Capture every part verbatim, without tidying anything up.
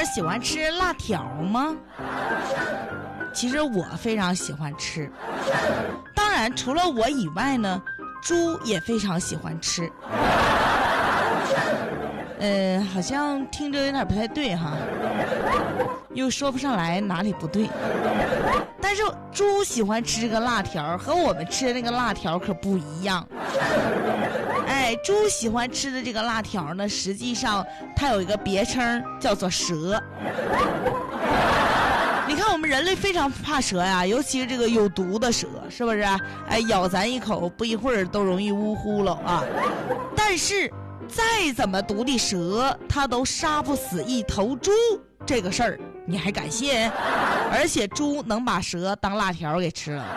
人喜欢吃辣条吗？其实我非常喜欢吃，当然除了我以外呢，猪也非常喜欢吃。呃，好像听着有点不太对哈，又说不上来哪里不对。但是猪喜欢吃这个辣条，和我们吃的那个辣条可不一样。哎，猪喜欢吃的这个辣条呢，实际上它有一个别称叫做蛇。你看我们人类非常怕蛇呀，尤其是这个有毒的蛇，是不是？哎，咬咱一口，不一会儿都容易呜呼了啊。但是再怎么毒的蛇，它都杀不死一头猪，这个事儿你还敢信？而且猪能把蛇当辣条给吃了。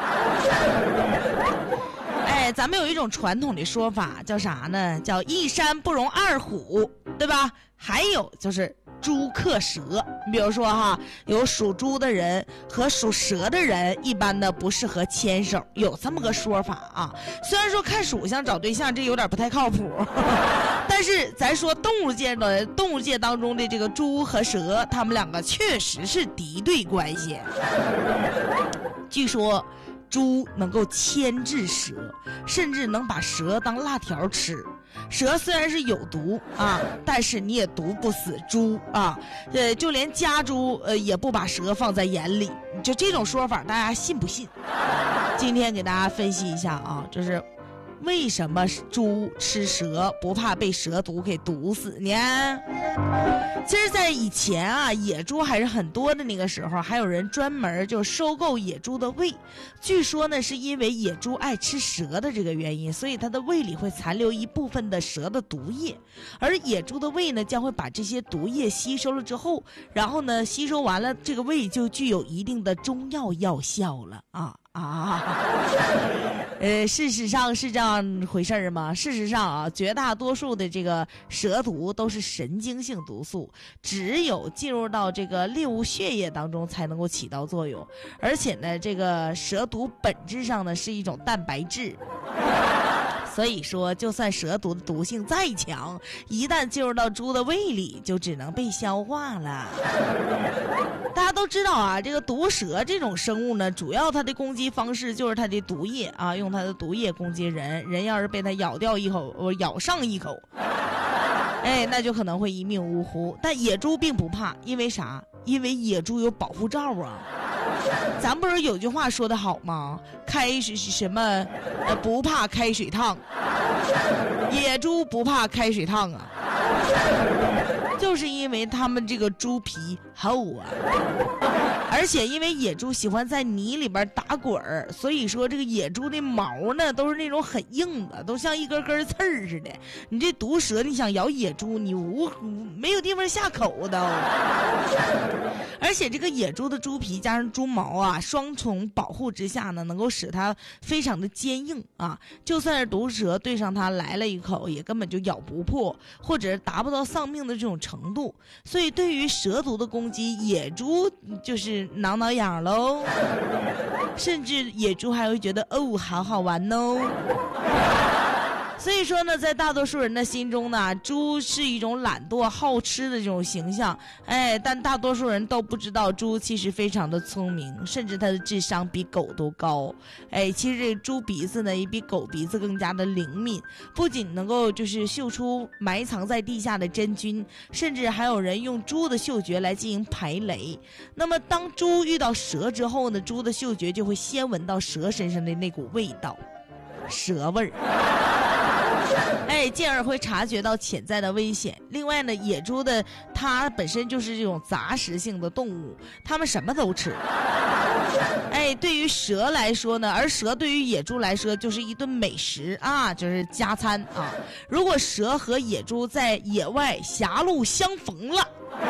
哎，咱们有一种传统的说法叫啥呢？叫一山不容二虎，对吧？还有就是猪克蛇。你比如说哈，有属猪的人和属蛇的人一般的不适合牵手，有这么个说法啊。虽然说看属相找对象这有点不太靠谱，但是咱说动物界的动物界当中的这个猪和蛇，他们两个确实是敌对关系。据说猪能够牵制蛇，甚至能把蛇当辣条吃。蛇虽然是有毒啊，但是你也毒不死猪啊。呃，就连家猪呃也不把蛇放在眼里。就这种说法，大家信不信？今天给大家分析一下啊，就是为什么猪吃蛇不怕被蛇毒给毒死呢？其实在以前啊，野猪还是很多的那个时候，还有人专门就收购野猪的胃。据说呢，是因为野猪爱吃蛇的这个原因，所以它的胃里会残留一部分的蛇的毒液，而野猪的胃呢将会把这些毒液吸收了之后，然后呢吸收完了，这个胃就具有一定的中药药效了啊啊！呃，事实上是这样回事儿吗？事实上啊，绝大多数的这个蛇毒都是神经性毒素，只有进入到这个猎物血液当中才能够起到作用。而且呢，这个蛇毒本质上呢是一种蛋白质。所以说，就算蛇毒的毒性再强，一旦进入到猪的胃里，就只能被消化了。大家都知道啊，这个毒蛇这种生物呢，主要它的攻击方式就是它的毒液啊，用它的毒液攻击人，人要是被它咬掉一口，或咬上一口，哎，那就可能会一命呜呼。但野猪并不怕，因为啥？因为野猪有保护罩啊。咱不是有句话说得好吗？开水什么呃不怕开水烫，野猪不怕开水烫啊，就是因为他们这个猪皮厚啊。而且因为野猪喜欢在泥里边打滚儿，所以说这个野猪的毛呢都是那种很硬的，都像一根根刺儿似的。你这毒蛇你想咬野猪，你无没有地方下口的。而且这个野猪的猪皮加上猪毛啊，双重保护之下呢，能够使它非常的坚硬啊，就算是毒蛇对上它来了一口，也根本就咬不破，或者达不到丧命的这种程度。所以对于蛇毒的攻击，野猪就是挠挠痒喽，甚至野猪还会觉得哦好好玩哦。所以说呢，在大多数人的心中呢，猪是一种懒惰好吃的这种形象，哎，但大多数人都不知道猪其实非常的聪明，甚至它的智商比狗都高。哎，其实这猪鼻子呢也比狗鼻子更加的灵敏，不仅能够就是嗅出埋藏在地下的真菌，甚至还有人用猪的嗅觉来进行排雷。那么当猪遇到蛇之后呢，猪的嗅觉就会先闻到蛇身上的那股味道，蛇味儿。哎，进而会察觉到潜在的危险。另外呢，野猪的它本身就是这种杂食性的动物，它们什么都吃。哎，对于蛇来说呢，而蛇对于野猪来说就是一顿美食啊，就是加餐啊。如果蛇和野猪在野外狭路相逢了，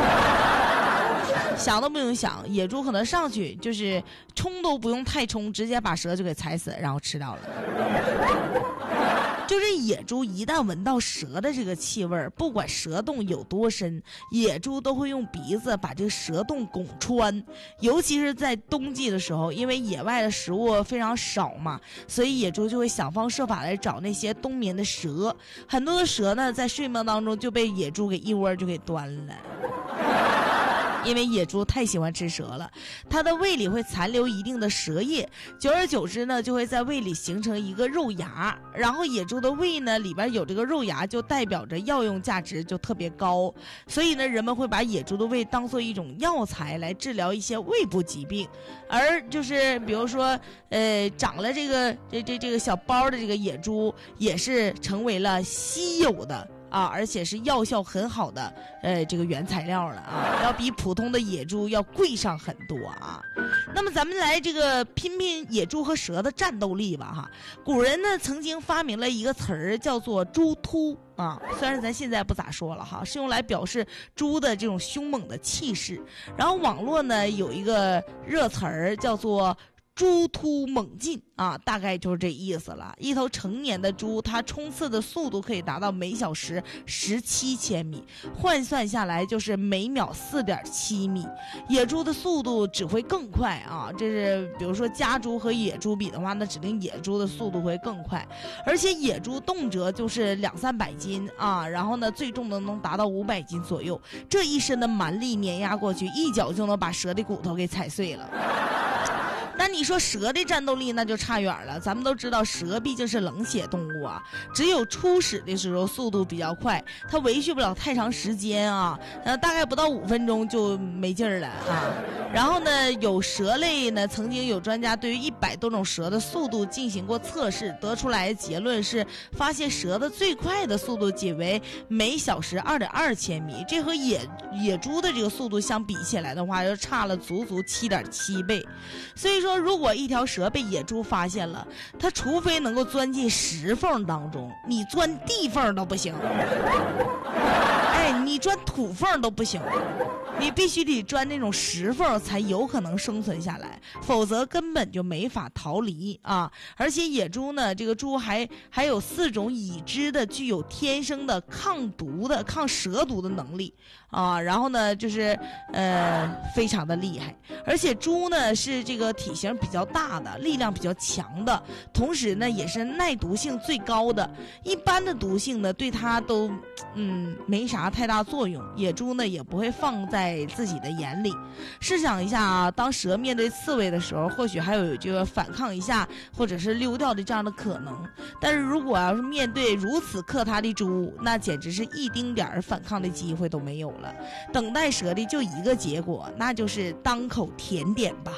想都不用想，野猪可能上去就是冲都不用太冲，直接把蛇就给踩死，然后吃到了。就是野猪一旦闻到蛇的这个气味，不管蛇洞有多深，野猪都会用鼻子把这个蛇洞拱穿。尤其是在冬季的时候，因为野外的食物非常少嘛，所以野猪就会想方设法来找那些冬眠的蛇。很多的蛇呢，在睡梦当中就被野猪给一窝就给端了。 因为野猪太喜欢吃蛇了，它的胃里会残留一定的蛇液，久而久之呢，就会在胃里形成一个肉芽，然后野猪的胃呢里边有这个肉芽，就代表着药用价值就特别高，所以呢，人们会把野猪的胃当做一种药材来治疗一些胃部疾病，而就是比如说，呃，长了这个这这这个小包的这个野猪，也是成为了稀有的。啊，而且是药效很好的，呃，这个原材料了啊，要比普通的野猪要贵上很多啊。那么咱们来这个拼拼野猪和蛇的战斗力吧哈。古人呢曾经发明了一个词儿叫做猪突啊，虽然咱现在不咋说了哈，是用来表示猪的这种凶猛的气势。然后网络呢有一个热词儿叫做猪突猛进啊，大概就是这意思了。一头成年的猪，它冲刺的速度可以达到每小时十七千米，换算下来就是每秒四点七米。野猪的速度只会更快啊，这是比如说家猪和野猪比的话，那指定野猪的速度会更快。而且野猪动辄就是两三百斤啊，然后呢最重的能达到五百斤左右，这一身的蛮力碾压过去，一脚就能把蛇的骨头给踩碎了。但你说蛇的战斗力那就差远了，咱们都知道蛇毕竟是冷血动物啊，只有初始的时候速度比较快，它维续不了太长时间啊，呃，大概不到五分钟就没劲儿了啊。然后呢，有蛇类呢，曾经有专家对于一百多种蛇的速度进行过测试，得出来的结论是，发现蛇的最快的速度仅为每小时二点二千米，这和野野猪的这个速度相比起来的话，就差了足足七点七倍。所以说，如果一条蛇被野猪发现了，它除非能够钻进石缝当中，你钻地缝都不行。哎，你钻土缝都不行，你必须得钻那种石缝才有可能生存下来，否则根本就没法逃离啊！而且野猪呢，这个猪还还有四种已知的具有天生的抗毒的、抗蛇毒的能力啊！然后呢，就是呃，非常的厉害。而且猪呢是这个体型比较大的，力量比较强的，同时呢也是耐毒性最高的。一般的毒性呢对它都嗯没啥太大作用，野猪呢也不会放在自己的眼里。试想一下啊，当蛇面对刺猬的时候，或许还有这个反抗一下或者是溜掉的这样的可能，但是如果要是面对如此克它的猪，那简直是一丁点儿反抗的机会都没有了。等待蛇的就一个结果，那就是当口甜点吧。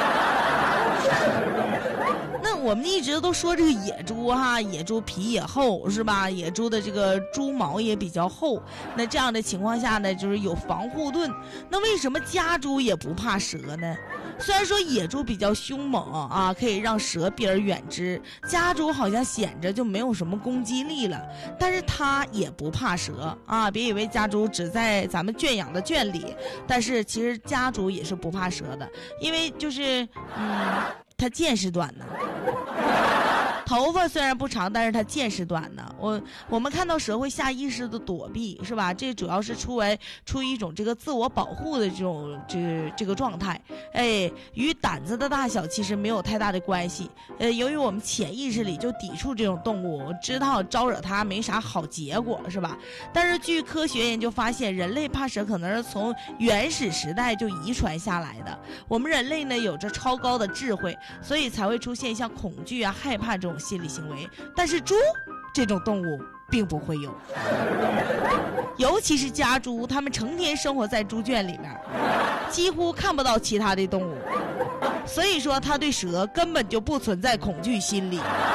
那我们一直都说这个野猪哈，野猪皮也厚是吧？野猪的这个猪毛也比较厚，那这样的情况下呢，就是有防护盾。那为什么家猪也不怕蛇呢？虽然说野猪比较凶猛啊，可以让蛇避而远之，家猪好像显着就没有什么攻击力了，但是它也不怕蛇啊！别以为家猪只在咱们圈养的圈里，但是其实家猪也是不怕蛇的，因为就是嗯，它见识短呢。头发虽然不长，但是它见识短呢。我我们看到蛇会下意识的躲避，是吧？这主要是出为出于一种这个自我保护的这种这这个状态，哎，与胆子的大小其实没有太大的关系。呃，由于我们潜意识里就抵触这种动物，知道招惹它没啥好结果，是吧？但是据科学研究发现，人类怕蛇可能是从原始时代就遗传下来的。我们人类呢有着超高的智慧，所以才会出现像恐惧啊、害怕这种心理行为，但是猪这种动物并不会有，尤其是家猪，它们成天生活在猪圈里面，几乎看不到其他的动物，所以说它对蛇根本就不存在恐惧心理。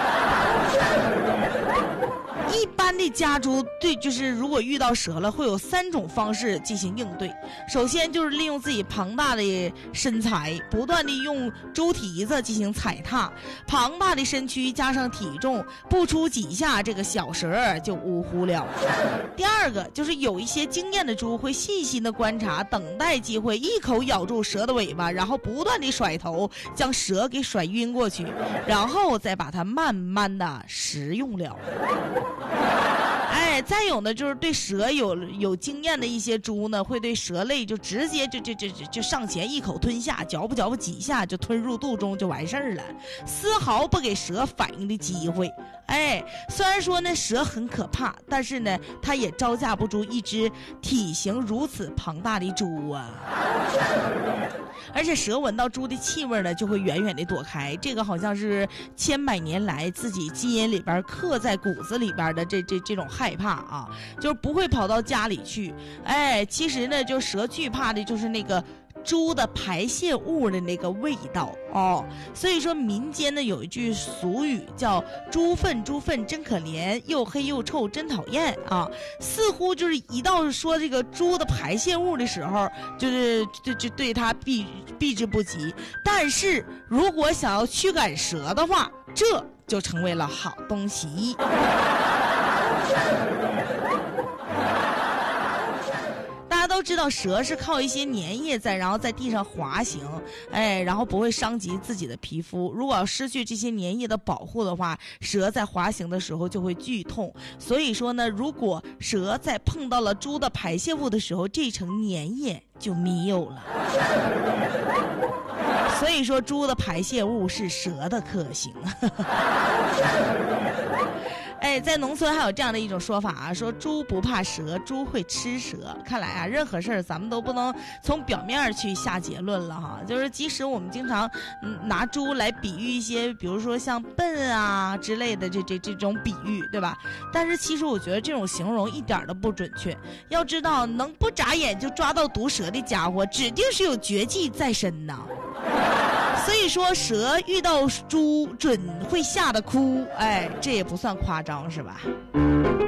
一般的家猪对，就是如果遇到蛇了，会有三种方式进行应对。首先就是利用自己庞大的身材，不断的用猪蹄子进行踩踏，庞大的身躯加上体重，不出几下，这个小蛇就呜呼了。第二个就是有一些经验的猪会细心的观察，等待机会，一口咬住蛇的尾巴，然后不断的甩头，将蛇给甩晕过去，然后再把它慢慢的食用了。 哎，再有呢，就是对蛇有有经验的一些猪呢，会对蛇类就直接就就就就就上前一口吞下，嚼不嚼不几下就吞入肚中就完事儿了，丝毫不给蛇反应的机会。哎，虽然说呢蛇很可怕，但是呢它也招架不住一只体型如此庞大的猪啊。而且蛇闻到猪的气味呢，就会远远的躲开，这个好像是千百年来自己基因里边刻在骨子里边的这这这种害怕啊，就是不会跑到家里去。哎，其实呢，就蛇惧怕的就是那个猪的排泄物的那个味道哦，所以说民间呢有一句俗语叫猪粪猪粪真可怜，又黑又臭真讨厌啊，似乎就是一到说这个猪的排泄物的时候，就是就就对它避避之不及，但是如果想要驱赶蛇的话，这就成为了好东西。大家都知道蛇是靠一些粘液在然后在地上滑行，哎，然后不会伤及自己的皮肤。如果要失去这些粘液的保护的话，蛇在滑行的时候就会剧痛。所以说呢，如果蛇在碰到了猪的排泄物的时候，这层粘液就没有了。所以说猪的排泄物是蛇的克星。哎，在农村还有这样的一种说法啊，说猪不怕蛇，猪会吃蛇。看来啊，任何事儿咱们都不能从表面去下结论了哈。就是即使我们经常嗯拿猪来比喻一些，比如说像笨啊之类的这这这种比喻，对吧？但是其实我觉得这种形容一点都不准确。要知道，能不眨眼就抓到毒蛇的家伙，指定是有绝技在身呐。所以说蛇遇到猪准会吓得哭，哎，这也不算夸张是吧？